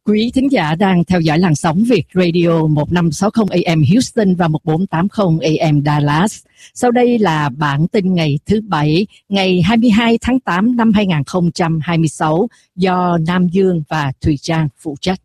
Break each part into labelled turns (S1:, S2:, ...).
S1: Quý thính giả đang theo dõi làn sóng Việt Radio 1560 AM Houston và 1480 AM Dallas. Sau đây là bản tin ngày thứ Bảy, ngày 22 tháng 8 năm 2026 do Nam Dương và Thùy Trang phụ trách.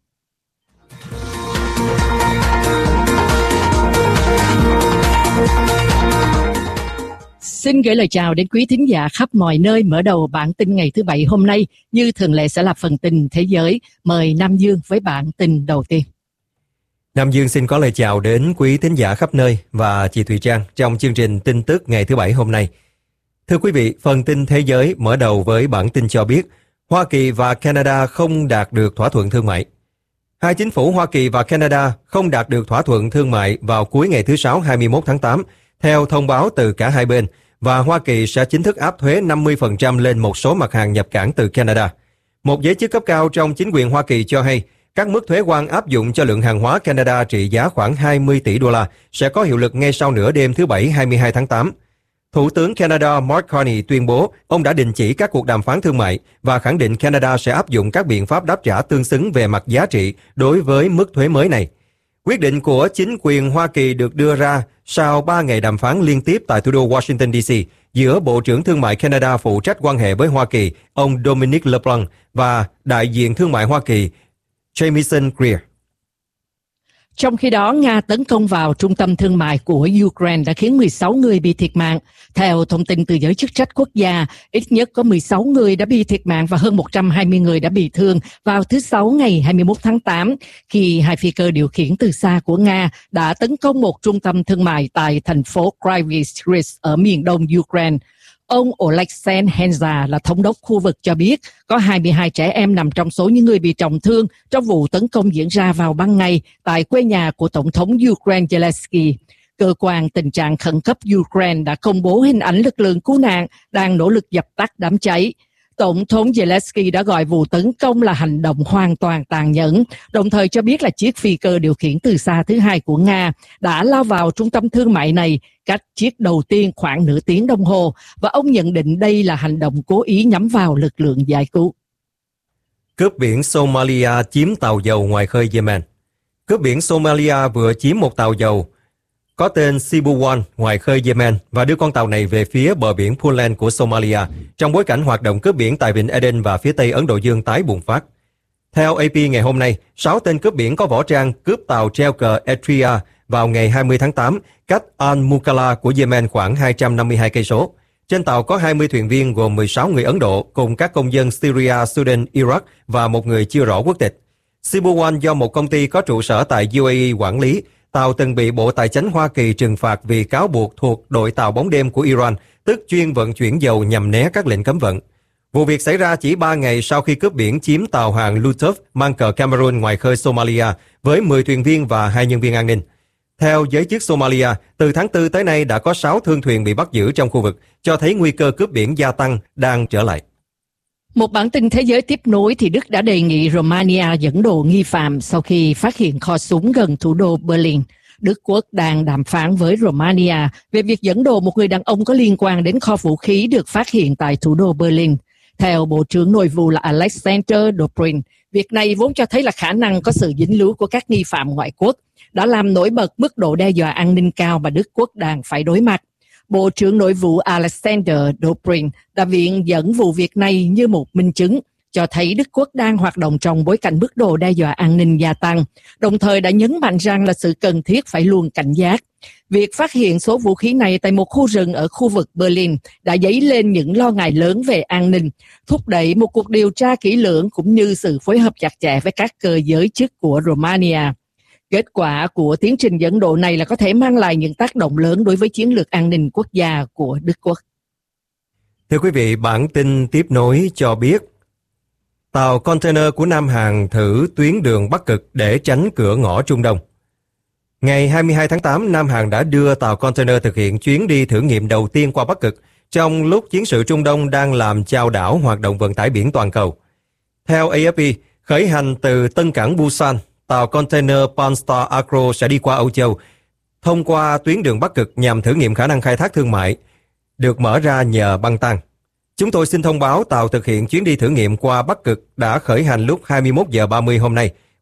S1: Xin gửi lời chào đến quý thính giả khắp mọi nơi. Mở đầu bản tin ngày thứ Bảy hôm nay, như thường lệ sẽ là phần tin thế giới. Mời Nam Dương với bản tin đầu tiên.
S2: Nam Dương xin có lời chào đến quý thính giả khắp nơi và chị Thùy Trang trong chương trình tin tức ngày thứ Bảy hôm nay. Thưa quý vị, phần tin thế giới mở đầu với bản tin cho biết Hoa Kỳ và Canada không đạt được thỏa thuận thương mại. Hai chính phủ Hoa Kỳ và Canada không đạt được thỏa thuận thương mại vào cuối ngày thứ Sáu 21 tháng 8, theo thông báo từ cả hai bên, và Hoa Kỳ sẽ chính thức áp thuế 50% lên một số mặt hàng nhập cảng từ Canada. Một giới chức cấp cao trong chính quyền Hoa Kỳ cho hay các mức thuế quan áp dụng cho lượng hàng hóa Canada trị giá khoảng 20 tỷ đô la sẽ có hiệu lực ngay sau nửa đêm thứ Bảy 22 tháng 8. Thủ tướng Canada Mark Carney tuyên bố ông đã đình chỉ các cuộc đàm phán thương mại và khẳng định Canada sẽ áp dụng các biện pháp đáp trả tương xứng về mặt giá trị đối với mức thuế mới này. Quyết định của chính quyền Hoa Kỳ được đưa ra sau 3 ngày đàm phán liên tiếp tại thủ đô Washington DC giữa Bộ trưởng Thương mại Canada phụ trách quan hệ với Hoa Kỳ, ông Dominic LeBlanc, và đại diện Thương mại Hoa Kỳ, Jamieson Greer.
S1: Trong khi đó, Nga tấn công vào trung tâm thương mại của Ukraine đã khiến 16 người bị thiệt mạng. Theo thông tin từ giới chức trách quốc gia, ít nhất có 16 người đã bị thiệt mạng và hơn 120 người đã bị thương vào thứ Sáu ngày 21 tháng 8, khi hai phi cơ điều khiển từ xa của Nga đã tấn công một trung tâm thương mại tại thành phố Kryvyi ở miền đông Ukraine. Ông Oleksandr Henza là thống đốc khu vực cho biết có 22 trẻ em nằm trong số những người bị trọng thương trong vụ tấn công diễn ra vào ban ngày tại quê nhà của Tổng thống Ukraine Zelensky. Cơ quan tình trạng khẩn cấp Ukraine đã công bố hình ảnh lực lượng cứu nạn đang nỗ lực dập tắt đám cháy. Tổng thống Zelensky đã gọi vụ tấn công là hành động hoàn toàn tàn nhẫn, đồng thời cho biết là chiếc phi cơ điều khiển từ xa thứ hai của Nga đã lao vào trung tâm thương mại này cách chiếc đầu tiên khoảng nửa tiếng đồng hồ, và ông nhận định đây là hành động cố ý nhắm vào lực lượng giải cứu.
S2: Cướp biển Somalia chiếm tàu dầu ngoài khơi Yemen. Cướp biển Somalia vừa chiếm một tàu dầu có tên Cebu One ngoài khơi Yemen và đưa con tàu này về phía bờ biển Puntland của Somalia trong bối cảnh hoạt động cướp biển tại Vịnh Aden và phía Tây Ấn Độ Dương tái bùng phát. Theo AP ngày hôm nay, 6 tên cướp biển có võ trang cướp tàu treo cờ Eritrea vào ngày 20 tháng 8, cách Al-Mukalla của Yemen khoảng 252 cây số. Trên tàu có 20 thuyền viên gồm 16 người Ấn Độ cùng các công dân Syria, Sudan, Iraq và một người chưa rõ quốc tịch. Cebu One do một công ty có trụ sở tại UAE quản lý. Tàu từng bị Bộ Tài chánh Hoa Kỳ trừng phạt vì cáo buộc thuộc đội tàu bóng đêm của Iran, tức chuyên vận chuyển dầu nhằm né các lệnh cấm vận. Vụ việc xảy ra chỉ 3 ngày sau khi cướp biển chiếm tàu hàng Lutuf mang cờ Cameroon ngoài khơi Somalia với 10 thuyền viên và 2 nhân viên an ninh. Theo giới chức Somalia, từ tháng 4 tới nay đã có 6 thương thuyền bị bắt giữ trong khu vực, cho thấy nguy cơ cướp biển gia tăng đang trở lại.
S1: Một bản tin thế giới tiếp nối thì Đức đã đề nghị Romania dẫn độ nghi phạm sau khi phát hiện kho súng gần thủ đô Berlin. Đức Quốc đang đàm phán với Romania về việc dẫn độ một người đàn ông có liên quan đến kho vũ khí được phát hiện tại thủ đô Berlin. Theo Bộ trưởng Nội vụ là Alexander Dobrin, việc này vốn cho thấy là khả năng có sự dính líu của các nghi phạm ngoại quốc đã làm nổi bật mức độ đe dọa an ninh cao mà Đức Quốc đang phải đối mặt. Bộ trưởng Nội vụ Alexander Dobrin đã viện dẫn vụ việc này như một minh chứng, cho thấy Đức Quốc đang hoạt động trong bối cảnh mức độ đe dọa an ninh gia tăng, đồng thời đã nhấn mạnh rằng là sự cần thiết phải luôn cảnh giác. Việc phát hiện số vũ khí này tại một khu rừng ở khu vực Berlin đã dấy lên những lo ngại lớn về an ninh, thúc đẩy một cuộc điều tra kỹ lưỡng cũng như sự phối hợp chặt chẽ với các cơ giới chức của Romania. Kết quả của tiến trình dẫn độ này là có thể mang lại những tác động lớn đối với chiến lược an ninh quốc gia của Đức Quốc.
S2: Thưa quý vị, bản tin tiếp nối cho biết tàu container của Nam Hàn thử tuyến đường Bắc Cực để tránh cửa ngõ Trung Đông. Ngày 22 tháng 8, Nam Hàn đã đưa tàu container thực hiện chuyến đi thử nghiệm đầu tiên qua Bắc Cực trong lúc chiến sự Trung Đông đang làm chao đảo hoạt động vận tải biển toàn cầu. Theo AFP, khởi hành từ Tân cảng Busan, tàu container Panstar Agro sẽ đi qua Âu Châu thông qua tuyến đường Bắc Cực nhằm thử nghiệm khả năng khai thác thương mại được mở ra nhờ băng tan. Chúng tôi xin thông báo tàu thực hiện chuyến đi thử nghiệm qua Bắc Cực đã khởi hành lúc 21 giờ 30 hôm nay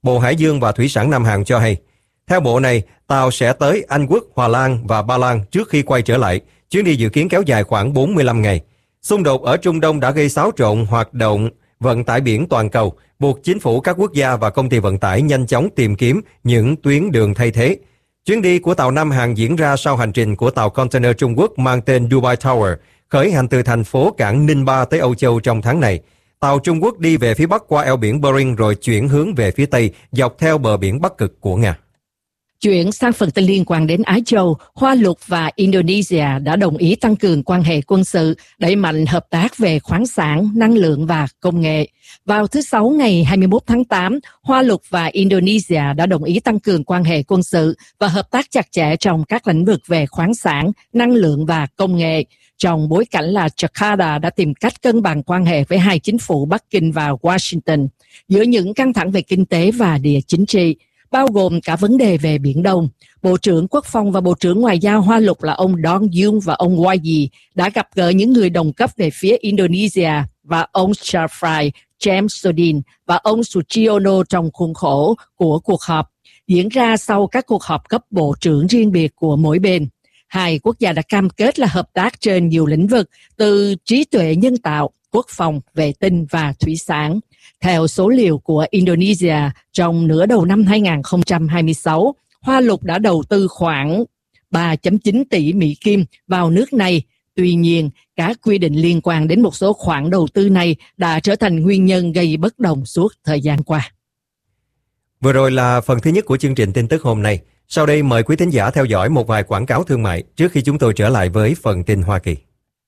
S2: Bộ Hải dương và Thủy sản Nam Hàn cho hay. Theo bộ này, tàu sẽ tới Anh Quốc, Hà Lan và Ba Lan trước khi quay trở lại. Chuyến đi dự kiến kéo dài khoảng 45 ngày. Xung đột ở Trung Đông đã gây xáo trộn hoạt động vận tải biển toàn cầu, buộc chính phủ các quốc gia và công ty vận tải nhanh chóng tìm kiếm những tuyến đường thay thế. Chuyến đi của tàu Nam Hàn diễn ra sau hành trình của tàu container Trung Quốc mang tên Dubai Tower, khởi hành từ thành phố cảng Ninh Ba tới Âu Châu trong tháng này. Tàu Trung Quốc đi về phía Bắc qua eo biển Bering rồi chuyển hướng về phía Tây dọc theo bờ biển Bắc Cực của Nga.
S1: Chuyển sang phần tin liên quan đến Á Châu, Hoa Lục và Indonesia đã đồng ý tăng cường quan hệ quân sự, đẩy mạnh hợp tác về khoáng sản, năng lượng và công nghệ. Vào thứ Sáu ngày 21 tháng 8, Hoa Lục và Indonesia đã đồng ý tăng cường quan hệ quân sự và hợp tác chặt chẽ trong các lĩnh vực về khoáng sản, năng lượng và công nghệ, trong bối cảnh là Jakarta đã tìm cách cân bằng quan hệ với hai chính phủ Bắc Kinh và Washington giữa những căng thẳng về kinh tế và địa chính trị, bao gồm cả vấn đề về Biển Đông. Bộ trưởng Quốc phòng và Bộ trưởng Ngoại giao Hoa Lục là ông Dong Yung và ông Wayi đã gặp gỡ những người đồng cấp về phía Indonesia và ông Shafri Jamsudin và ông Suchiono trong khuôn khổ của cuộc họp diễn ra sau các cuộc họp cấp bộ trưởng riêng biệt của mỗi bên. Hai quốc gia đã cam kết là hợp tác trên nhiều lĩnh vực, từ trí tuệ nhân tạo, quốc phòng, vệ tinh và thủy sản. Theo số liệu của Indonesia, trong nửa đầu năm 2026, Hoa Lục đã đầu tư khoảng 3.9 tỷ Mỹ Kim vào nước này. Tuy nhiên, các quy định liên quan đến một số khoản đầu tư này đã trở thành nguyên nhân gây bất đồng suốt thời gian qua.
S2: Vừa rồi là phần thứ nhất của chương trình tin tức hôm nay. Sau đây mời quý thính giả theo dõi một vài quảng cáo thương mại trước khi chúng tôi trở lại với phần tin Hoa Kỳ.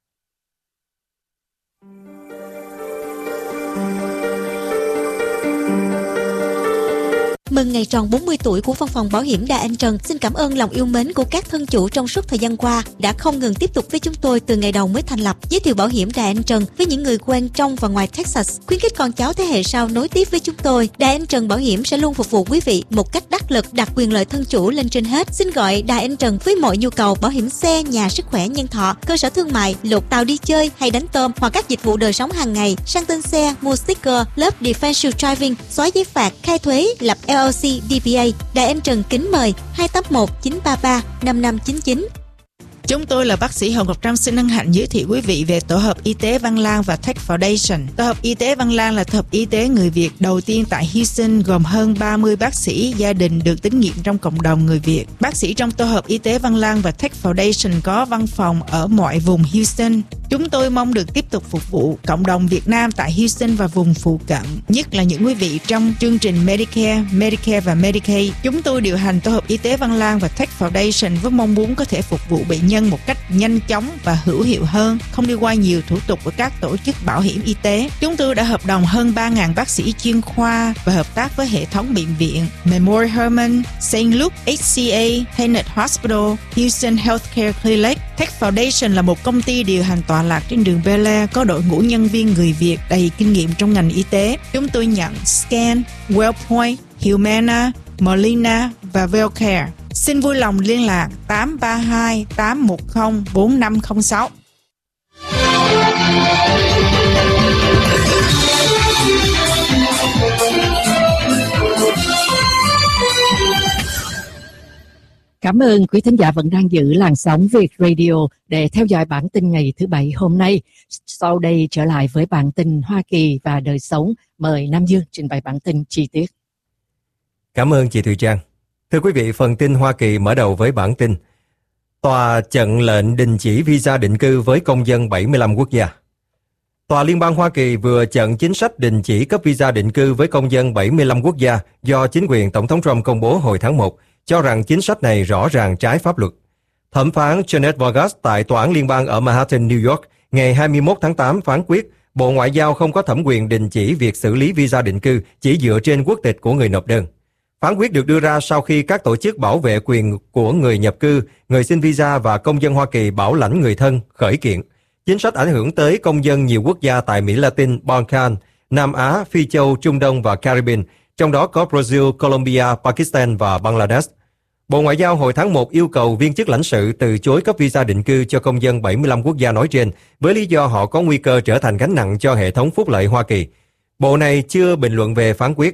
S3: Mừng ngày tròn 40 tuổi của Văn phòng Bảo hiểm Đài Anh Trần. Xin cảm ơn lòng yêu mến của các thân chủ trong suốt thời gian qua đã không ngừng tiếp tục với chúng tôi từ ngày đầu mới thành lập. Giới thiệu bảo hiểm Đài Anh Trần với những người quen trong và ngoài Texas, khuyến khích con cháu thế hệ sau nối tiếp với chúng tôi. Đài Anh Trần Bảo hiểm sẽ luôn phục vụ quý vị một cách đắc lực, đặt quyền lợi thân chủ lên trên hết. Xin gọi Đài Anh Trần với mọi nhu cầu bảo hiểm xe, nhà, sức khỏe, nhân thọ, cơ sở thương mại, lột tàu đi chơi hay đánh tôm, hoặc các dịch vụ đời sống hàng ngày, sang tên xe, mua sticker, lớp defensive driving, xóa giấy phạt, khai thuế, lập LLC, DBA. Đài Anh Trần kính mời 281 933 5599.
S4: Chúng tôi là bác sĩ Hồng Ngọc Trâm xin hân hạnh giới thiệu quý vị về tổ hợp y tế Văn Lang và Tech Foundation. Tổ hợp y tế Văn Lang là tổ hợp y tế người Việt đầu tiên tại Houston, gồm hơn 30 bác sĩ gia đình được tín nhiệm trong cộng đồng người Việt. Bác sĩ trong tổ hợp y tế Văn Lang và Tech Foundation có văn phòng ở mọi vùng Houston. Chúng tôi mong được tiếp tục phục vụ cộng đồng Việt Nam tại Houston và vùng phụ cận, nhất là những quý vị trong chương trình Medicare, Medicare và Medicaid. Chúng tôi điều hành tổ hợp y tế Văn Lang và Tech Foundation với mong muốn có thể phục vụ bệnh nhân một cách nhanh chóng và hữu hiệu hơn, không đi qua nhiều thủ tục của các tổ chức bảo hiểm y tế. Chúng tôi đã hợp đồng hơn 3.000 bác sĩ chuyên khoa và hợp tác với hệ thống bệnh viện Memorial Hermann, St. Luke, HCA, Tenet Hospital, Houston Healthcare Clinic. Tech Foundation là một công ty điều hành tọa lạc trên đường Bel Air, có đội ngũ nhân viên người Việt đầy kinh nghiệm trong ngành y tế. Chúng tôi nhận Scan, Wellpoint, Humana, Molina và Wellcare. Xin vui lòng liên lạc 832 810 4506.
S1: Cảm ơn quý thính giả vẫn đang giữ làn sóng Việt Radio để theo dõi bản tin ngày thứ Bảy hôm nay. Sau đây trở lại với bản tin Hoa Kỳ và đời sống. Mời Nam Dương trình bày bản tin chi tiết.
S2: Cảm ơn chị Thùy Trang. Thưa quý vị, phần tin Hoa Kỳ mở đầu với bản tin Tòa chặn lệnh đình chỉ visa định cư với công dân 75 quốc gia. Tòa Liên bang Hoa Kỳ vừa chặn chính sách đình chỉ cấp visa định cư với công dân 75 quốc gia do chính quyền Tổng thống Trump công bố hồi tháng 1, cho rằng chính sách này rõ ràng trái pháp luật. Thẩm phán Janet Vargas tại Tòa án Liên bang ở Manhattan, New York, ngày 21 tháng 8 phán quyết Bộ Ngoại giao không có thẩm quyền đình chỉ việc xử lý visa định cư chỉ dựa trên quốc tịch của người nộp đơn. Phán quyết được đưa ra sau khi các tổ chức bảo vệ quyền của người nhập cư, người xin visa và công dân Hoa Kỳ bảo lãnh người thân khởi kiện. Chính sách ảnh hưởng tới công dân nhiều quốc gia tại Mỹ Latin, Balkan, Nam Á, Phi Châu, Trung Đông và Caribbean, trong đó có Brazil, Colombia, Pakistan và Bangladesh. Bộ Ngoại giao hồi tháng 1 yêu cầu viên chức lãnh sự từ chối cấp visa định cư cho công dân 75 quốc gia nói trên với lý do họ có nguy cơ trở thành gánh nặng cho hệ thống phúc lợi Hoa Kỳ. Bộ này chưa bình luận về phán quyết.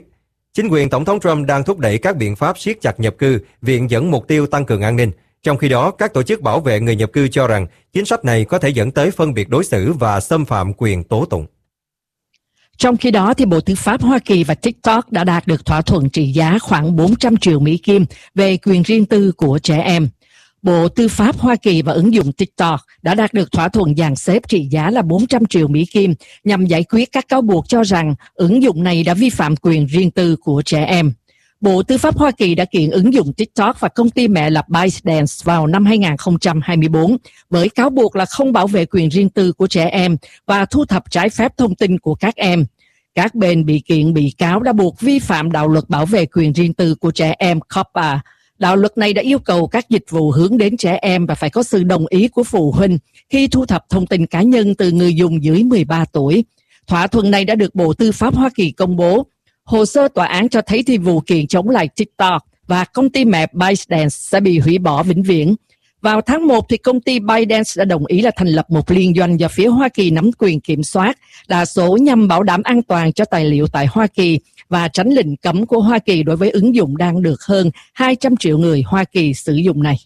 S2: Chính quyền Tổng thống Trump đang thúc đẩy các biện pháp siết chặt nhập cư, viện dẫn mục tiêu tăng cường an ninh. Trong khi đó, các tổ chức bảo vệ người nhập cư cho rằng chính sách này có thể dẫn tới phân biệt đối xử và xâm phạm quyền tố tụng.
S1: Trong khi đó, thì Bộ Tư pháp Hoa Kỳ và TikTok đã đạt được thỏa thuận trị giá khoảng 400 triệu Mỹ Kim về quyền riêng tư của trẻ em. Bộ Tư pháp Hoa Kỳ và ứng dụng TikTok đã đạt được thỏa thuận dàn xếp trị giá là 400 triệu Mỹ Kim nhằm giải quyết các cáo buộc cho rằng ứng dụng này đã vi phạm quyền riêng tư của trẻ em. Bộ Tư pháp Hoa Kỳ đã kiện ứng dụng TikTok và công ty mẹ là ByteDance vào năm 2024 với cáo buộc là không bảo vệ quyền riêng tư của trẻ em và thu thập trái phép thông tin của các em. Các bên bị kiện bị cáo đã buộc vi phạm đạo luật bảo vệ quyền riêng tư của trẻ em COPPA. Đạo luật này đã yêu cầu các dịch vụ hướng đến trẻ em và phải có sự đồng ý của phụ huynh khi thu thập thông tin cá nhân từ người dùng dưới 13 tuổi. Thỏa thuận này đã được Bộ Tư pháp Hoa Kỳ công bố. Hồ sơ tòa án cho thấy thì vụ kiện chống lại TikTok và công ty mẹ ByteDance sẽ bị hủy bỏ vĩnh viễn. Vào tháng 1, thì công ty ByteDance đã đồng ý là thành lập một liên doanh do phía Hoa Kỳ nắm quyền kiểm soát, đa số nhằm bảo đảm an toàn cho tài liệu tại Hoa Kỳ và tránh lệnh cấm của Hoa Kỳ đối với ứng dụng đang được hơn 200 triệu người Hoa Kỳ sử dụng này.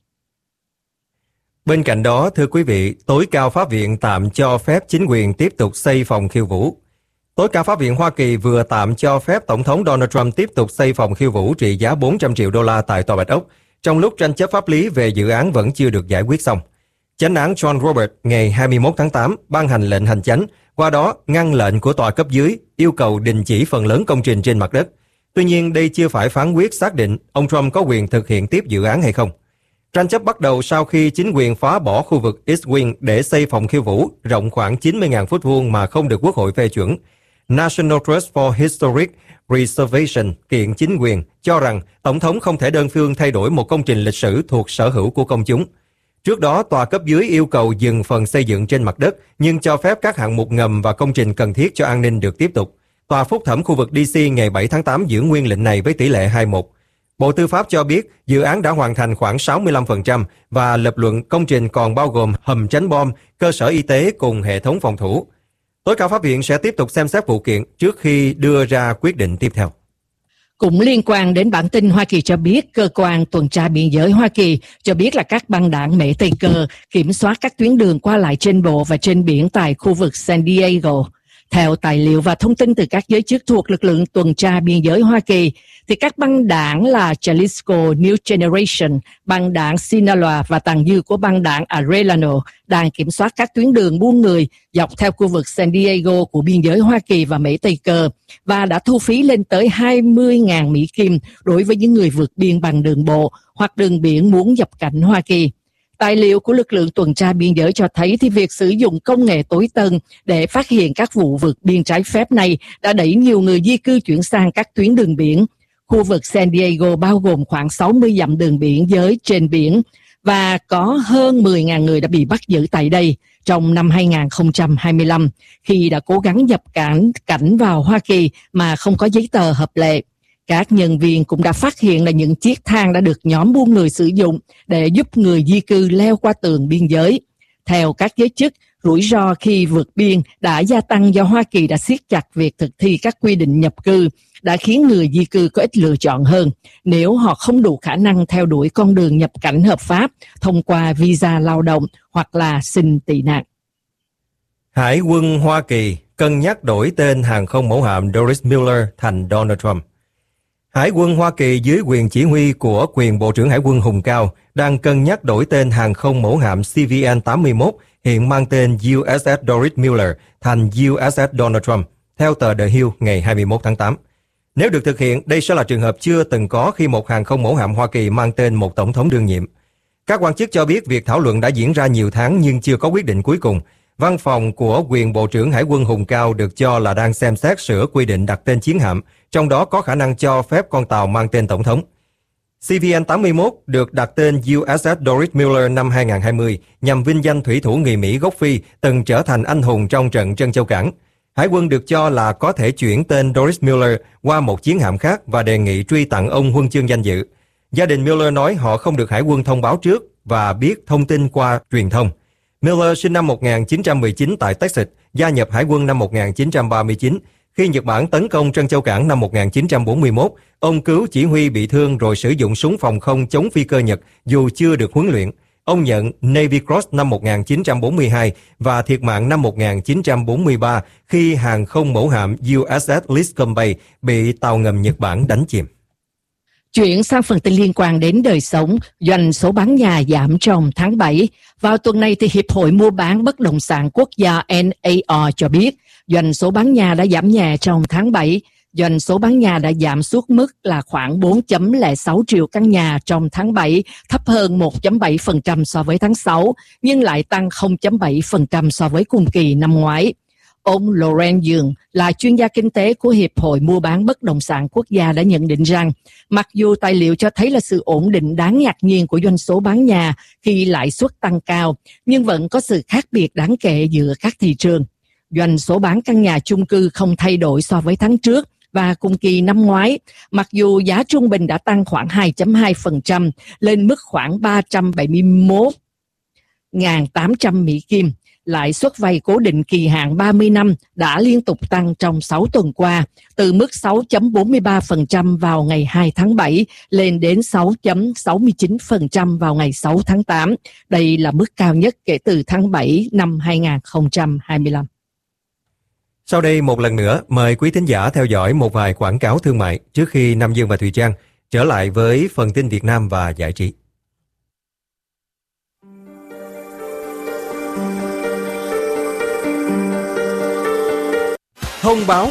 S2: Bên cạnh đó, thưa quý vị, tối cao pháp viện tạm cho phép chính quyền tiếp tục xây phòng khiêu vũ. Tối cao pháp viện Hoa Kỳ vừa tạm cho phép Tổng thống Donald Trump tiếp tục xây phòng khiêu vũ trị giá 400 triệu đô la tại Tòa Bạch Ốc, trong lúc tranh chấp pháp lý về dự án vẫn chưa được giải quyết xong. Chánh án John Roberts ngày 21 tháng 8 ban hành lệnh hành chánh, qua đó ngăn lệnh của tòa cấp dưới yêu cầu đình chỉ phần lớn công trình trên mặt đất. Tuy nhiên, đây chưa phải phán quyết xác định ông Trump có quyền thực hiện tiếp dự án hay không. Tranh chấp bắt đầu sau khi chính quyền phá bỏ khu vực East Wing để xây phòng khiêu vũ rộng khoảng 90.000 phút vuông mà không được Quốc hội phê chuẩn. National Trust for Historic Preservation kiện chính quyền cho rằng Tổng thống không thể đơn phương thay đổi một công trình lịch sử thuộc sở hữu của công chúng. Trước đó, tòa cấp dưới yêu cầu dừng phần xây dựng trên mặt đất nhưng cho phép các hạng mục ngầm và công trình cần thiết cho an ninh được tiếp tục. Tòa phúc thẩm khu vực DC ngày 7 tháng 8 giữ nguyên lệnh này với tỷ lệ 2-1. Bộ Tư pháp cho biết dự án đã hoàn thành khoảng 65% và lập luận công trình còn bao gồm hầm tránh bom, cơ sở y tế cùng hệ thống phòng thủ. Tối cao pháp viện sẽ tiếp tục xem xét vụ kiện trước khi đưa ra quyết định tiếp theo.
S1: Cũng liên quan đến bản tin, Hoa Kỳ cho biết cơ quan tuần tra biên giới Hoa Kỳ cho biết là các băng đảng Mễ Tây Cơ kiểm soát các tuyến đường qua lại trên bộ và trên biển tại khu vực San Diego. Theo tài liệu và thông tin từ các giới chức thuộc lực lượng tuần tra biên giới Hoa Kỳ, thì các băng đảng là Jalisco New Generation, băng đảng Sinaloa và tàn dư của băng đảng Arellano đang kiểm soát các tuyến đường buôn người dọc theo khu vực San Diego của biên giới Hoa Kỳ và Mễ Tây Cơ và đã thu phí lên tới 20.000 Mỹ Kim đối với những người vượt biên bằng đường bộ hoặc đường biển muốn nhập cảnh Hoa Kỳ. Tài liệu của lực lượng tuần tra biên giới cho thấy thì việc sử dụng công nghệ tối tân để phát hiện các vụ vượt biên trái phép này đã đẩy nhiều người di cư chuyển sang các tuyến đường biển. Khu vực San Diego bao gồm khoảng 60 dặm đường biển giới trên biển và có hơn 10.000 người đã bị bắt giữ tại đây trong năm 2025 khi đã cố gắng nhập cảnh vào Hoa Kỳ mà không có giấy tờ hợp lệ. Các nhân viên cũng đã phát hiện là những chiếc thang đã được nhóm buôn người sử dụng để giúp người di cư leo qua tường biên giới. Theo các giới chức, rủi ro khi vượt biên đã gia tăng do Hoa Kỳ đã siết chặt việc thực thi các quy định nhập cư, đã khiến người di cư có ít lựa chọn hơn nếu họ không đủ khả năng theo đuổi con đường nhập cảnh hợp pháp thông qua visa lao động hoặc là xin tị nạn.
S2: Hải quân Hoa Kỳ cân nhắc đổi tên hàng không mẫu hạm Doris Miller thành Donald Trump. Hải quân Hoa Kỳ dưới quyền chỉ huy của quyền Bộ trưởng Hải quân Hùng Cao đang cân nhắc đổi tên hàng không mẫu hạm CVN-81 hiện mang tên USS Doris Miller thành USS Donald Trump, theo tờ The Hill ngày 21 tháng 8. Nếu được thực hiện, đây sẽ là trường hợp chưa từng có khi một hàng không mẫu hạm Hoa Kỳ mang tên một tổng thống đương nhiệm. Các quan chức cho biết việc thảo luận đã diễn ra nhiều tháng nhưng chưa có quyết định cuối cùng. Văn phòng của quyền Bộ trưởng Hải quân Hùng Cao được cho là đang xem xét sửa quy định đặt tên chiến hạm, trong đó có khả năng cho phép con tàu mang tên tổng thống. CVN-81 được đặt tên USS Doris Miller năm 2020 nhằm vinh danh thủy thủ người Mỹ gốc Phi từng trở thành anh hùng trong trận Trân Châu Cảng. Hải quân được cho là có thể chuyển tên Doris Miller qua một chiến hạm khác và đề nghị truy tặng ông huân chương danh dự. Gia đình Miller nói họ không được Hải quân thông báo trước và biết thông tin qua truyền thông. Miller sinh năm 1919 tại Texas, gia nhập Hải quân năm 1939. Khi Nhật Bản tấn công Trân Châu Cảng năm 1941, ông cứu chỉ huy bị thương rồi sử dụng súng phòng không chống phi cơ Nhật dù chưa được huấn luyện. Ông nhận Navy Cross năm 1942 và thiệt mạng năm 1943 khi hàng không mẫu hạm USS Liscombe Bay bị tàu ngầm Nhật Bản đánh chìm.
S1: Chuyển sang phần tin liên quan đến đời sống, doanh số bán nhà giảm trong tháng 7. Vào tuần này thì Hiệp hội Mua bán Bất động sản Quốc gia NAR cho biết doanh số bán nhà đã giảm nhẹ trong tháng 7. Doanh số bán nhà đã giảm xuống mức là khoảng 4.06 triệu căn nhà trong tháng 7, thấp hơn 1.7% so với tháng 6, nhưng lại tăng 0.7% so với cùng kỳ năm ngoái. Ông Laurent Dương là chuyên gia kinh tế của Hiệp hội Mua bán Bất động sản Quốc gia đã nhận định rằng, mặc dù tài liệu cho thấy là sự ổn định đáng ngạc nhiên của doanh số bán nhà khi lãi suất tăng cao, nhưng vẫn có sự khác biệt đáng kể giữa các thị trường. Doanh số bán căn nhà chung cư không thay đổi so với tháng trước và cùng kỳ năm ngoái, mặc dù giá trung bình đã tăng khoảng 2.2% lên mức khoảng 371.800 Mỹ Kim. Lãi suất vay cố định kỳ hạn 30 năm đã liên tục tăng trong 6 tuần qua, từ mức 6.43% vào ngày 2 tháng 7 lên đến 6.69% vào ngày 6 tháng 8. Đây là mức cao nhất kể từ tháng 7 năm 2025.
S2: Sau đây một lần nữa, mời quý thính giả theo dõi một vài quảng cáo thương mại trước khi Nam Dương và Thùy Trang trở lại với phần tin Việt Nam và giải trí. Thông báo: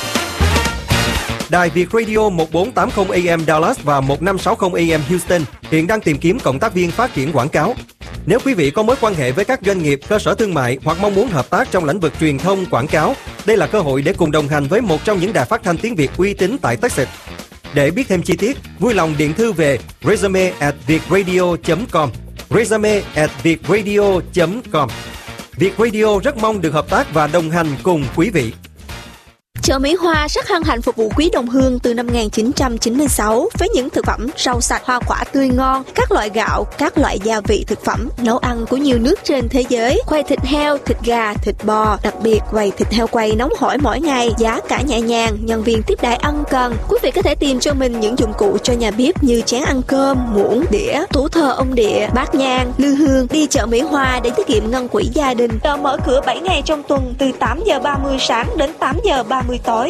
S2: Đài Việt Radio 1480 AM Dallas và 1560 AM Houston hiện đang tìm kiếm cộng tác viên phát triển quảng cáo. Nếu quý vị có mối quan hệ với các doanh nghiệp, cơ sở thương mại hoặc mong muốn hợp tác trong lĩnh vực truyền thông quảng cáo, đây là cơ hội để cùng đồng hành với một trong những đài phát thanh tiếng Việt uy tín tại Texas. Để biết thêm chi tiết, vui lòng điện thư về resume@vietradio.com, resume@vietradio.com. Việt Radio rất mong được hợp tác và đồng hành cùng quý vị.
S5: Chợ Mỹ Hoa rất hân hạnh phục vụ quý đồng hương từ năm 1996 với những thực phẩm rau sạch, hoa quả tươi ngon, các loại gạo, các loại gia vị thực phẩm, nấu ăn của nhiều nước trên thế giới, quầy thịt heo, thịt gà, thịt bò, đặc biệt quầy thịt heo quay nóng hổi mỗi ngày, giá cả nhẹ nhàng, nhân viên tiếp đãi ân cần. Quý vị có thể tìm cho mình những dụng cụ cho nhà bếp như chén ăn cơm, muỗng, đĩa, tủ thờ ông địa, bát nhang, lư hương. Đi chợ Mỹ Hoa để tiết kiệm ngân quỹ gia đình. Chợ mở cửa 7 ngày trong tuần từ 8:30 sáng đến 8:30 tối.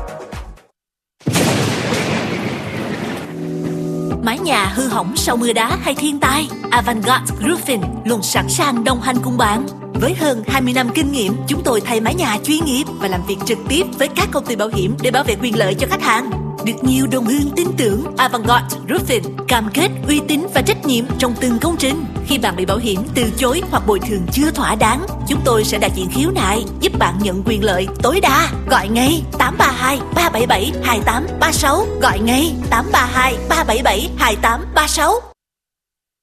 S6: Mái nhà hư hỏng sau mưa đá hay thiên tai, Avantgarde Roofing luôn sẵn sàng đồng hành cùng bạn. Với hơn 20 năm kinh nghiệm, chúng tôi thay mái nhà chuyên nghiệp và làm việc trực tiếp với các công ty bảo hiểm để bảo vệ quyền lợi cho khách hàng. Được nhiều đồng hương tin tưởng, Avantgarde Roofing cam kết uy tín và trách nhiệm trong từng công trình. Khi bạn bị bảo hiểm từ chối hoặc bồi thường chưa thỏa đáng, chúng tôi sẽ đại diện khiếu nại, giúp bạn nhận quyền lợi tối đa. Gọi ngay 832 377 2836, gọi ngay 832 377 2836.